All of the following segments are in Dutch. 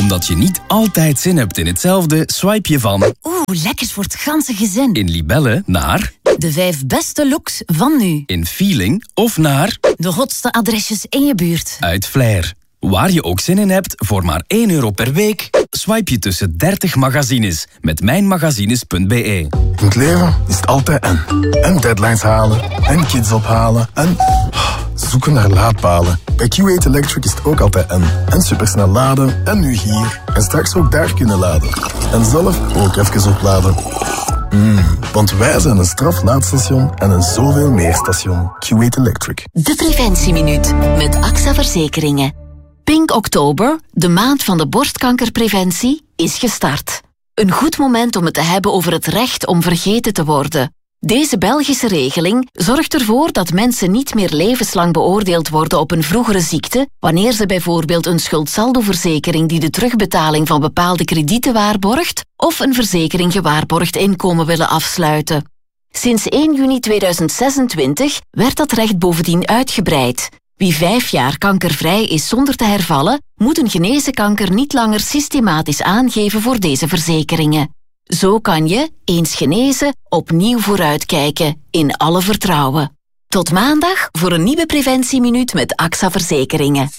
Omdat je niet altijd zin hebt in hetzelfde, swipe je van... lekkers voor het ganse gezin. In Libelle naar... De 5 beste looks van nu. In Feeling of naar... De hotste adresjes in je buurt. Uit Flair. Waar je ook zin in hebt, voor maar €1 per week... swipe je tussen 30 magazines met mijnmagazines.be. In het leven is het altijd en deadlines halen, en kids ophalen, en zoeken naar laadpalen. Bij Q8 Electric is het ook altijd en supersnel laden, en nu hier. En straks ook daar kunnen laden. En zelf ook even opladen. Want wij zijn een straflaadstation en een zoveel meer station. Q8 Electric. De Preventieminuut met AXA Verzekeringen. Pink Oktober, de maand van de borstkankerpreventie, is gestart. Een goed moment om het te hebben over het recht om vergeten te worden. Deze Belgische regeling zorgt ervoor dat mensen niet meer levenslang beoordeeld worden op een vroegere ziekte, wanneer ze bijvoorbeeld een schuldsaldoverzekering die de terugbetaling van bepaalde kredieten waarborgt, of een verzekering gewaarborgd inkomen willen afsluiten. Sinds 1 juni 2026 werd dat recht bovendien uitgebreid. Wie 5 jaar kankervrij is zonder te hervallen, moet een genezen kanker niet langer systematisch aangeven voor deze verzekeringen. Zo kan je, eens genezen, opnieuw vooruitkijken, in alle vertrouwen. Tot maandag voor een nieuwe Preventieminuut met AXA Verzekeringen.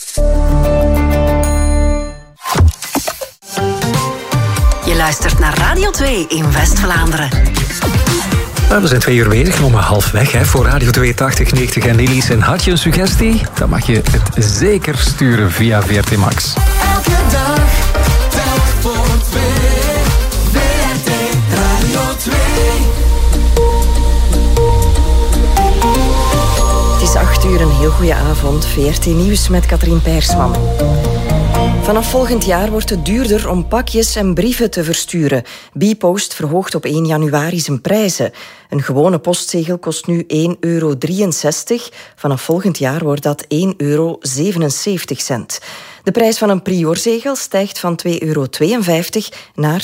Je luistert naar Radio 2 in West-Vlaanderen. Nou, we zijn 2 uur bezig, nog maar halfweg voor Radio 82, 90 en Lilies. En had je een suggestie? Dan mag je het zeker sturen via VRT Max. Elke dag, telk voor 2. VRT Radio 2. Het is 8 uur, een heel goede avond. VRT Nieuws met Katrien Peirsman. Vanaf volgend jaar wordt het duurder om pakjes en brieven te versturen. Bpost verhoogt op 1 januari zijn prijzen. Een gewone postzegel kost nu €1,63. Vanaf volgend jaar wordt dat €1,77. De prijs van een priorzegel stijgt van €2,52 naar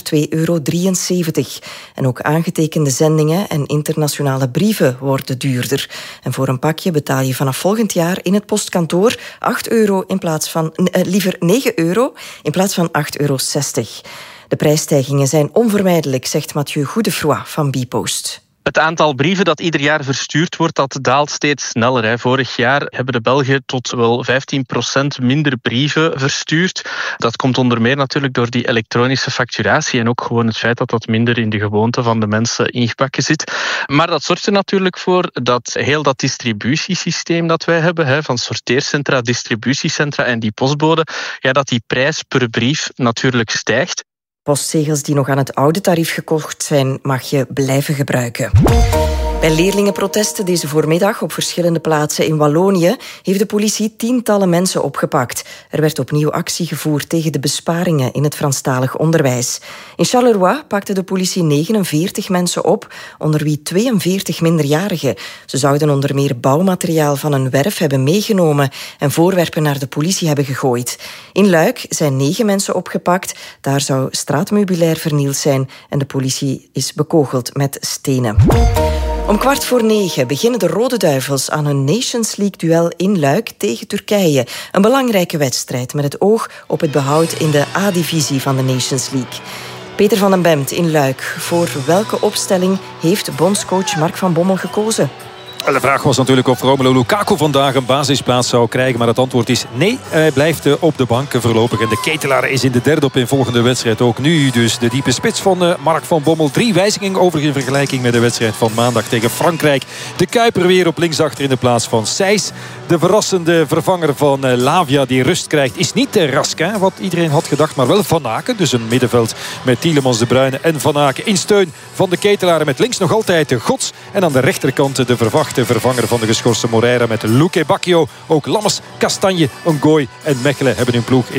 €2,73. En ook aangetekende zendingen en internationale brieven worden duurder. En voor een pakje betaal je vanaf volgend jaar in het postkantoor €8 in plaats van, liever €9 in plaats van €8,60. De prijsstijgingen zijn onvermijdelijk, zegt Mathieu Goedefroy van Bpost. Het aantal brieven dat ieder jaar verstuurd wordt, dat daalt steeds sneller. Vorig jaar hebben de Belgen tot wel 15% minder brieven verstuurd. Dat komt onder meer natuurlijk door die elektronische facturatie en ook gewoon het feit dat dat minder in de gewoonte van de mensen ingebakken zit. Maar dat zorgt er natuurlijk voor dat heel dat distributiesysteem dat wij hebben, van sorteercentra, distributiecentra en die postbode, dat die prijs per brief natuurlijk stijgt. Postzegels die nog aan het oude tarief gekocht zijn, mag je blijven gebruiken. Bij leerlingenprotesten deze voormiddag op verschillende plaatsen in Wallonië heeft de politie tientallen mensen opgepakt. Er werd opnieuw actie gevoerd tegen de besparingen in het Franstalig onderwijs. In Charleroi pakte de politie 49 mensen op, onder wie 42 minderjarigen. Ze zouden onder meer bouwmateriaal van een werf hebben meegenomen en voorwerpen naar de politie hebben gegooid. In Luik zijn 9 mensen opgepakt. Daar zou straatmeubilair vernield zijn en de politie is bekogeld met stenen. Om 8:45 beginnen de Rode Duivels aan hun Nations League-duel in Luik tegen Turkije. Een belangrijke wedstrijd met het oog op het behoud in de A-divisie van de Nations League. Peter van den Bemt in Luik. Voor welke opstelling heeft bondscoach Mark van Bommel gekozen? De vraag was natuurlijk of Romelu Lukaku vandaag een basisplaats zou krijgen. Maar het antwoord is nee, hij blijft op de bank voorlopig. En de Ketelaar is in de derde opeenvolgende wedstrijd ook nu. Dus de diepe spits van Mark van Bommel. 3 wijzigingen overigens in vergelijking met de wedstrijd van maandag tegen Frankrijk. De Kuiper weer op linksachter in de plaats van Sijs. De verrassende vervanger van Lavia die rust krijgt is niet Raskin, wat iedereen had gedacht, maar wel Van Aken. Dus een middenveld met Tielemans, De Bruyne en Van Aken in steun van de Ketelaar. Met links nog altijd de Gods. En aan de rechterkant de verwachte vervanger van de geschorste Moreira met Luque Bacchio. Ook Lammers, Kastanje, Ngoy en Mechelen hebben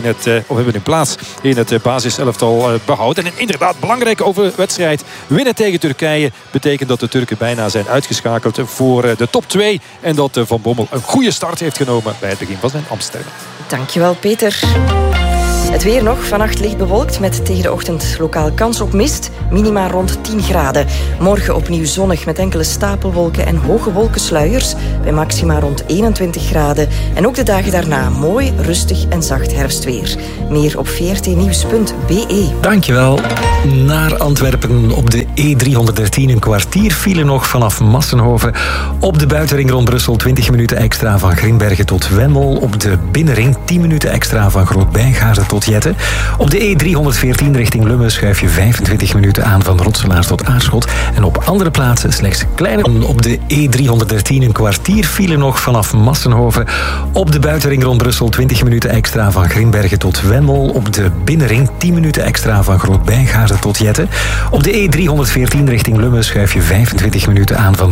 hun plaats in het basiselftal behouden. En inderdaad, belangrijke wedstrijd. Winnen tegen Turkije betekent dat de Turken bijna zijn uitgeschakeld voor de top 2. En dat Van Bommel een goede start heeft genomen bij het begin van zijn Amsterdam. Dankjewel, Peter. Het weer nog, vannacht licht bewolkt met tegen de ochtend lokaal kans op mist. Minima rond 10 graden. Morgen opnieuw zonnig met enkele stapelwolken en hoge wolkensluiers. Bij maxima rond 21 graden. En ook de dagen daarna mooi, rustig en zacht herfstweer. Meer op vrtnieuws.be. Dankjewel. Naar Antwerpen op de E313 een kwartier file nog vanaf Massenhoven. Op de buitenring rond Brussel 20 minuten extra van Grimbergen tot Wemmel. Op de binnenring 10 minuten extra van Groot-Bijgaarden tot Jette. Op de E314 richting Lummen schuif je 25 minuten aan van Rotselaar tot Aarschot. En op andere plaatsen slechts kleine. Op de E313 een kwartier file nog vanaf Massenhoven. Op de buitenring rond Brussel 20 minuten extra van Grimbergen tot Wemmel. Op de binnenring 10 minuten extra van Groot-Bijgaarden tot Jette. Op de E314 richting Lummen schuif je 25 minuten aan van